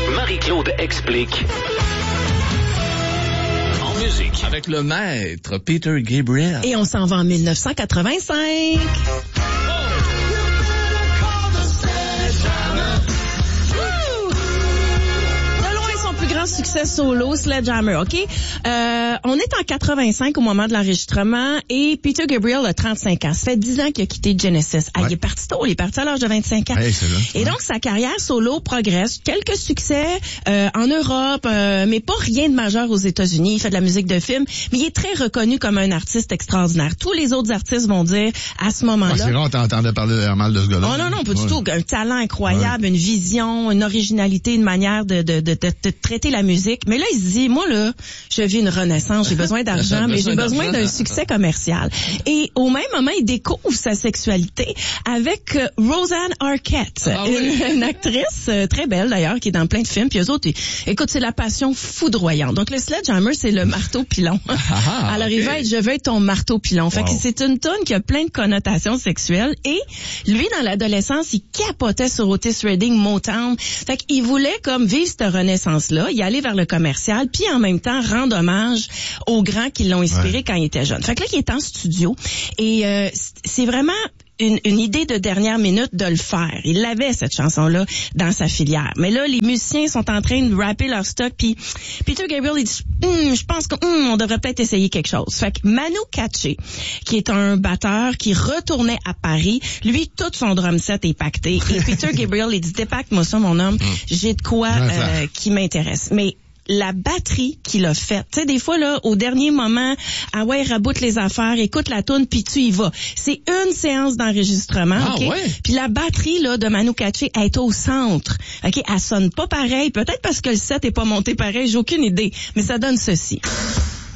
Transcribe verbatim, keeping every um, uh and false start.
Marie-Claude explique. En musique. Avec le maître Peter Gabriel. Et on s'en va en dix-neuf cent quatre-vingt-cinq. Succès solo, Sledgehammer, OK? Euh, on est en quatre-vingt-cinq au moment de l'enregistrement et Peter Gabriel a trente-cinq ans. Ça fait dix ans qu'il a quitté Genesis. Ah, ouais. Il est parti tôt, il est parti à l'âge de vingt-cinq ans. Hey, c'est là, et ouais. donc, sa carrière solo progresse. Quelques succès euh, en Europe, euh, mais pas rien de majeur aux États-Unis. Il fait de la musique de film, mais il est très reconnu comme un artiste extraordinaire. Tous les autres artistes vont dire à ce moment-là... Ah, c'est rare, t'entendais parler mal de ce gars-là. Oh non, non, pas ouais. du tout. Un talent incroyable, ouais. une vision, une originalité, une manière de, de, de, de, de traiter la musique. Mais là, il se dit, moi, là, je vis une renaissance, j'ai besoin d'argent, mais j'ai besoin d'un succès commercial. Et au même moment, il découvre sa sexualité avec euh, Rosanne Arquette, ah, oui. une, une actrice euh, très belle d'ailleurs, qui est dans plein de films. Puis eux autres, ils, écoute, c'est la passion foudroyante. Donc le Sledgehammer, c'est le marteau pilon. Ah, Alors okay. il va être, je veux être ton marteau pilon. Fait wow. que c'est une toune qui a plein de connotations sexuelles. Et lui, dans l'adolescence, il capotait sur Otis Redding, Motown. Fait qu'il voulait comme vivre cette renaissance-là, y aller vers le commercial, puis en même temps rendre hommage aux grands qui l'ont inspiré ouais. quand il était jeune. Fait que là, il est en studio et euh, c'est vraiment Une, une idée de dernière minute de le faire. Il avait cette chanson-là dans sa filière. Mais là, les musiciens sont en train de rapper leur stock, puis Peter Gabriel, il dit hm, je pense qu'on hum, devrait peut-être essayer quelque chose. Fait que Manu Katché, qui est un batteur qui retournait à Paris, lui, tout son drum set est pacté. Et Peter Gabriel, il dit dépacte-moi ça, mon homme, j'ai de quoi euh, qui m'intéresse. Mais la batterie qu'il a faite. Tu sais, des fois, là, au dernier moment, ah ouais, raboute les affaires, écoute la toune, puis tu y vas. C'est une séance d'enregistrement, ah, OK? Ouais. Puis la batterie, là, de Manu Katché est au centre, OK? Elle sonne pas pareil, peut-être parce que le set est pas monté pareil, j'ai aucune idée, mais ça donne ceci.